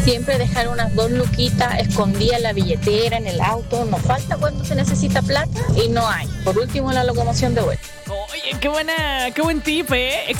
Siempre dejar unas 2 luquitas escondidas en la billetera, en el auto. Nos falta cuando se necesita plata y no hay. Por último, la locomoción de vuelta. Oye, qué buen tip,